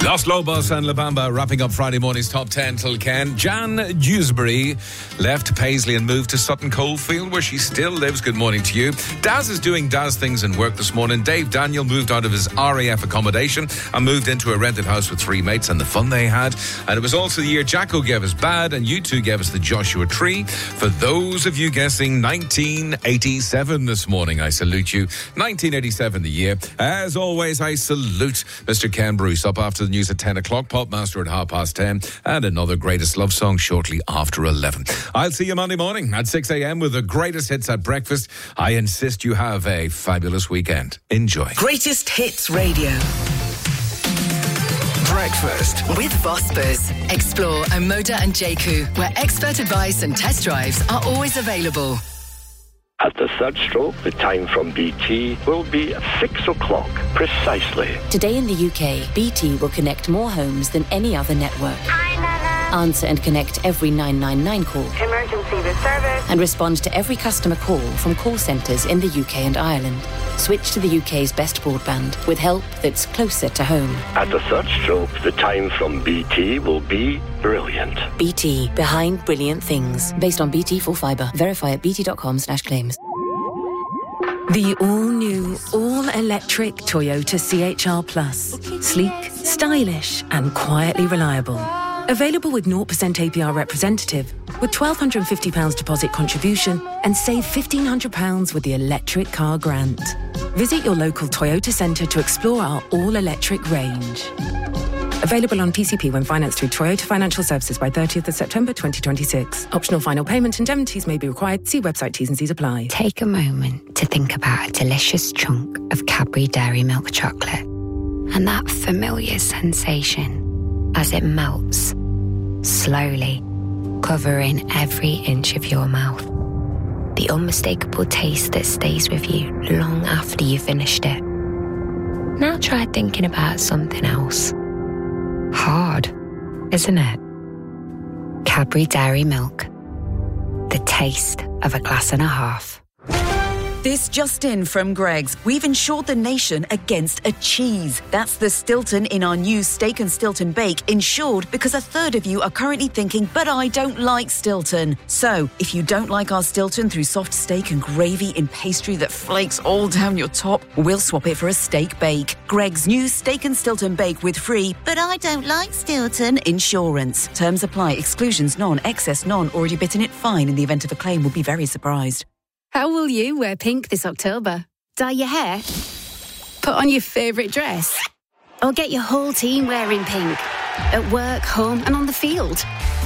Los Lobos and La Bamba wrapping up Friday morning's top 10 till Ken. Jan Dewsbury left Paisley and moved to Sutton Coldfield, where she still lives. Good morning to you. Daz is doing Daz things in work this morning. Dave Daniel moved out of his RAF accommodation and moved into a rented house with 3 mates and the fun they had. And it was also the year Jacko gave us Bad and U2 gave us the Joshua Tree. For those of you guessing 1987 this morning, I salute you. 1987 the year. As always, I salute Mr. Ken Bruce. Up after the news at 10 o'clock, Popmaster at 10:30, and another greatest love song shortly after 11. I'll see you Monday morning at 6 a.m. with the greatest hits at breakfast. I insist you have a fabulous weekend. Enjoy. Greatest Hits Radio. Breakfast with Vospers. Explore Omoda and Jaku, where expert advice and test drives are always available. At the third stroke, the time from BT will be 6 o'clock precisely. Today in the UK, BT will connect more homes than any other network. Hi, Nana. Answer and connect every 999 call. Emergency with service. And respond to every customer call from call centres in the UK and Ireland. Switch to the UK's best broadband with help that's closer to home. At the third stroke, the time from BT will be brilliant. BT, behind brilliant things. Based on BT Full Fibre. Verify at bt.com/claims. The all-new, all-electric Toyota CHR Plus. Sleek, stylish and quietly reliable. Available with 0% APR representative, with £1,250 deposit contribution and save £1,500 with the electric car grant. Visit your local Toyota centre to explore our all-electric range. Available on PCP when financed through Toyota Financial Services by 30th of September 2026. Optional final payment indemnities may be required. See website T's and C's apply. Take a moment to think about a delicious chunk of Cadbury Dairy Milk chocolate and that familiar sensation as it melts, slowly, covering every inch of your mouth. The unmistakable taste that stays with you long after you've finished it. Now try thinking about something else. Hard, isn't it? Cadbury Dairy Milk. The taste of a glass and a half. This just in from Greggs. We've insured the nation against a cheese. That's the Stilton in our new Steak and Stilton Bake, insured because a third of you are currently thinking, but I don't like Stilton. So, if you don't like our Stilton through soft steak and gravy in pastry that flakes all down your top, we'll swap it for a steak bake. Greggs' new Steak and Stilton Bake with free, but I don't like Stilton insurance. Terms apply. Exclusions none. Excess none. Already bitten it fine. In the event of a claim, will be very surprised. How will you wear pink this October? Dye your hair? Put on your favourite dress? Or get your whole team wearing pink? At work, home and on the field?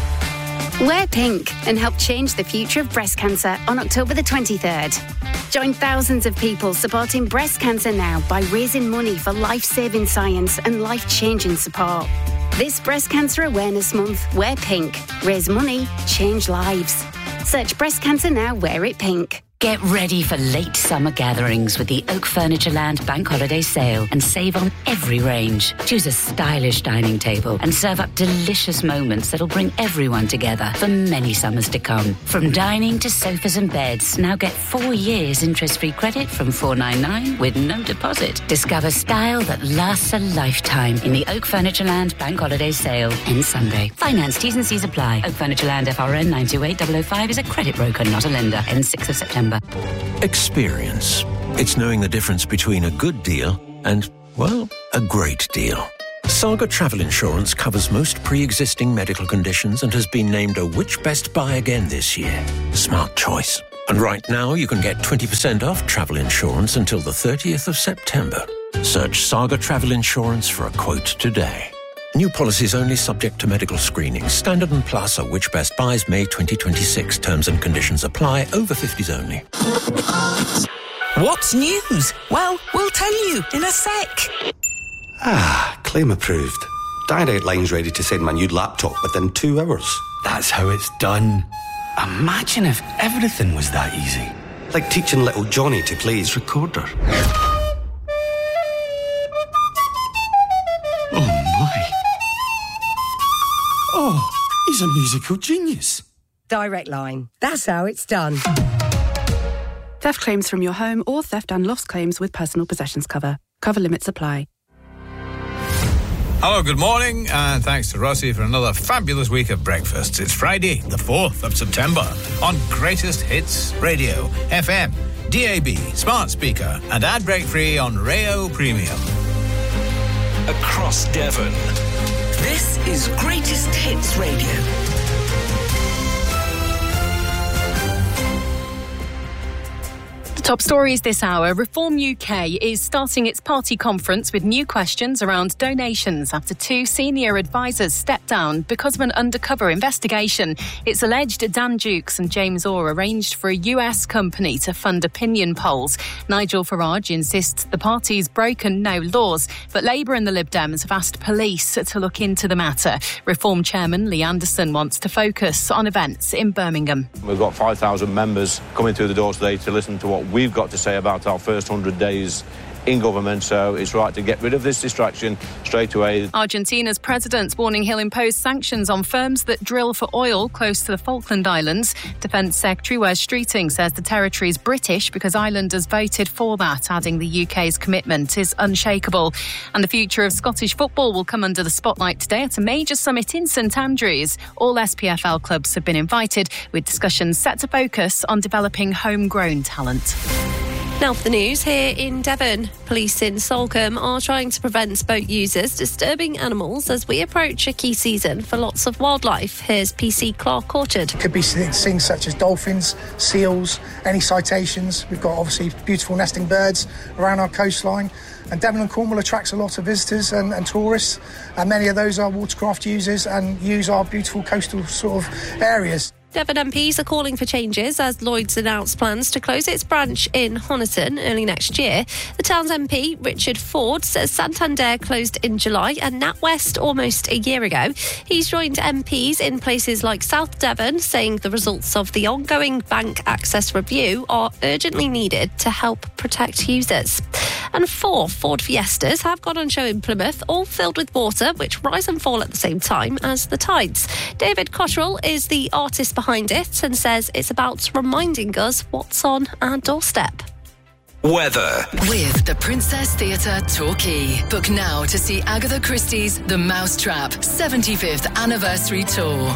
Wear pink and help change the future of breast cancer on October the 23rd. Join thousands of people supporting breast cancer now by raising money for life-saving science and life-changing support. This Breast Cancer Awareness Month, wear pink. Raise money, change lives. Search Breast Cancer Now, wear it pink. Get ready for late summer gatherings with the Oak Furnitureland Bank Holiday Sale and save on every range. Choose a stylish dining table and serve up delicious moments that'll bring everyone together for many summers to come. From dining to sofas and beds, now get 4 years interest-free credit from $499 with no deposit. Discover style that lasts a lifetime in the Oak Furnitureland Bank Holiday Sale ends Sunday. Finance T's and C's apply. Oak Furnitureland FRN 928005 is a credit broker, not a lender. Ends 6th of September. Experience. It's knowing the difference between a good deal and, well, a great deal. Saga Travel Insurance covers most pre-existing medical conditions and has been named a Which Best Buy again this year. Smart choice. And right now you can get 20% off travel insurance until the 30th of September. Search Saga Travel Insurance for a quote today. New policies only subject to medical screening. Standard and Plus are Which Best Buys May 2026. Terms and conditions apply. Over 50s only. What's news? Well, we'll tell you in a sec. Claim approved. Direct Line's ready to send my new laptop within 2 hours. That's how it's done. Imagine if everything was that easy. Like teaching little Johnny to play his recorder. Oh my. Oh, he's a musical genius. Direct Line. That's how it's done. Theft claims from your home or theft and loss claims with personal possessions cover. Cover limits apply. Hello, good morning, and thanks to Rossi for another fabulous week of breakfasts. It's Friday, the 4th of September, on Greatest Hits Radio, FM, DAB, smart speaker, and ad break free on Rayo Premium. Across Devon, this is Greatest Hits Radio. Top stories this hour. Reform UK is starting its party conference with new questions around donations after two senior advisors stepped down because of an undercover investigation. It's alleged Dan Dukes and James Orr arranged for a US company to fund opinion polls. Nigel Farage insists the party's broken no laws, but Labour and the Lib Dems have asked police to look into the matter. Reform Chairman Lee Anderson wants to focus on events in Birmingham. We've got 5,000 members coming through the door today to listen to what we've got to say about our first 100 days in government, so it's right to get rid of this distraction straight away. Argentina's president's warning he'll impose sanctions on firms that drill for oil close to the Falkland Islands. Defence Secretary Wes Streeting says the territory is British because islanders voted for that, adding the UK's commitment is unshakable. And the future of Scottish football will come under the spotlight today at a major summit in St Andrews. All SPFL clubs have been invited, with discussions set to focus on developing homegrown talent. Now for the news here in Devon. Police in Salcombe are trying to prevent boat users disturbing animals as we approach a key season for lots of wildlife. Here's PC Clark Orchard. Could be things such as dolphins, seals, any citations. We've got obviously beautiful nesting birds around our coastline. And Devon and Cornwall attracts a lot of visitors and tourists. And many of those are watercraft users and use our beautiful coastal sort of areas. Devon MPs are calling for changes as Lloyds announced plans to close its branch in Honiton early next year. The town's MP, Richard Ford, says Santander closed in July and NatWest almost a year ago. He's joined MPs in places like South Devon, saying the results of the ongoing bank access review are urgently needed to help protect users. And 4 Ford Fiestas have gone on show in Plymouth, all filled with water, which rise and fall at the same time as the tides. David Cottrell is the artist behind it and says it's about reminding us what's on our doorstep. Weather. With the Princess Theatre Torquay. Book now to see Agatha Christie's The Mousetrap 75th Anniversary Tour.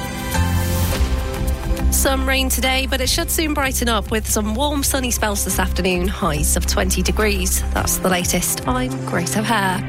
Some rain today, but it should soon brighten up with some warm sunny spells this afternoon, highs of 20 degrees. That's the latest. I'm Grace O'Hare.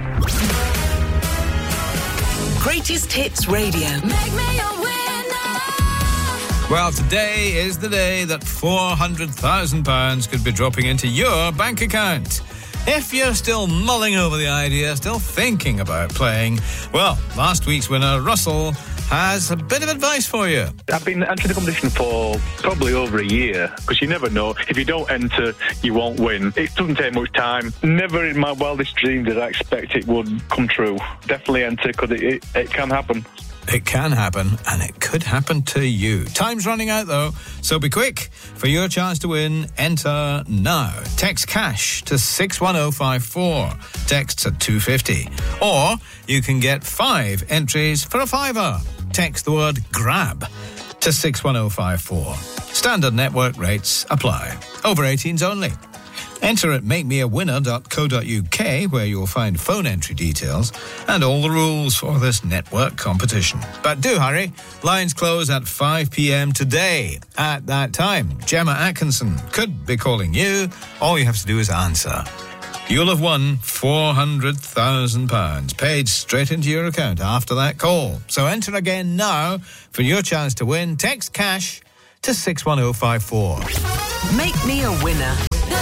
Greatest Hits Radio. Make me a winner. Well, today is the day that £400,000 could be dropping into your bank account. If you're still mulling over the idea, still thinking about playing, well, last week's winner, Russell, has a bit of advice for you. I've been entering the competition for probably over a year, because you never know. If you don't enter, you won't win. It doesn't take much time. Never in my wildest dreams did I expect it would come true. Definitely enter, because it can happen. It can happen, and it could happen to you. Time's running out, though, so be quick. For your chance to win, enter now. Text CASH to 61054. Texts at 250. Or you can get 5 entries for a £5. Text the word GRAB to 61054. Standard network rates apply. Over 18s only. Enter at makemeawinner.co.uk, where you'll find phone entry details and all the rules for this network competition. But do hurry. Lines close at 5 p.m. today. At that time, Gemma Atkinson could be calling you. All you have to do is answer. You'll have won £400,000 paid straight into your account after that call. So enter again now for your chance to win. Text CASH to 61054. Make me a winner.